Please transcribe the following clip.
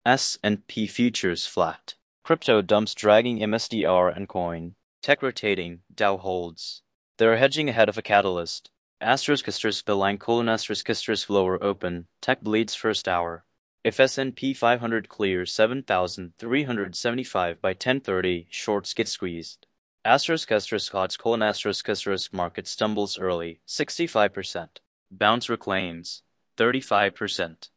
S&P futures flat. Crypto dumps dragging MSTR and coin. Tech rotating, Dow holds. They're hedging ahead of a catalyst. Asterisk belang colon asterisk lower open. Tech bleeds first hour. If S&P 500 clears 7,375 by 10:30, shorts get squeezed. Asterisk odds colon asterisk market stumbles early, 65%. Bounce reclaims, 35%.